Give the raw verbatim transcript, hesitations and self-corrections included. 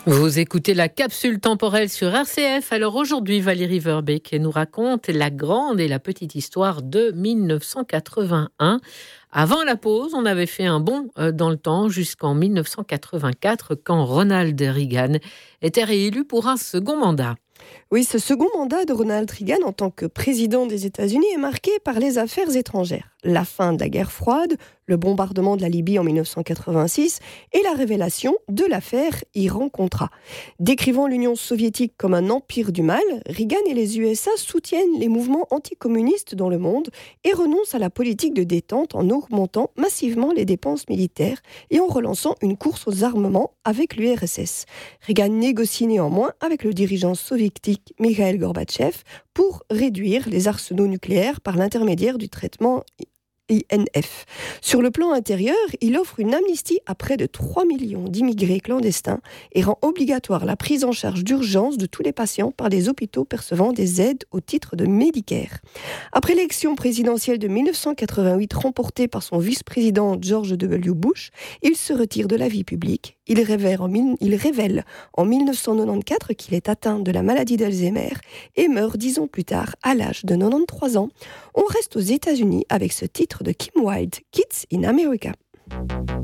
Vous écoutez la capsule temporelle sur R C F. Alors aujourd'hui, Valérie Verbeek nous raconte la grande et la petite histoire de dix-neuf cent quatre-vingt-un. Avant la pause, on avait fait un bond dans le temps jusqu'en dix-neuf cent quatre-vingt-quatre, quand Ronald Reagan était réélu pour un second mandat. Oui, ce second mandat de Ronald Reagan en tant que président des États-Unis est marqué par les affaires étrangères. La fin de la guerre froide, le bombardement de la Libye en dix-neuf cent quatre-vingt-six et la révélation de l'affaire Iran-Contra. Décrivant l'Union soviétique comme un empire du mal, Reagan et les U S A soutiennent les mouvements anticommunistes dans le monde et renoncent à la politique de détente en augmentant massivement les dépenses militaires et en relançant une course aux armements avec l'U R S S. Reagan négocie néanmoins avec le dirigeant soviétique Mikhail Gorbatchev pour réduire les arsenaux nucléaires par l'intermédiaire du traitement I N F. Sur le plan intérieur, il offre une amnistie à près de trois millions d'immigrés clandestins et rend obligatoire la prise en charge d'urgence de tous les patients par des hôpitaux percevant des aides au titre de Medicare. Après l'élection présidentielle de dix-neuf cent quatre-vingt-huit remportée par son vice-président George W. Bush, il se retire de la vie publique. Il révèle en, il révèle en dix-neuf cent quatre-vingt-quatorze qu'il est atteint de la maladie d'Alzheimer et meurt dix ans plus tard à l'âge de quatre-vingt-treize ans. On reste aux États-Unis avec ce titre de Kim Wilde, Kids in America.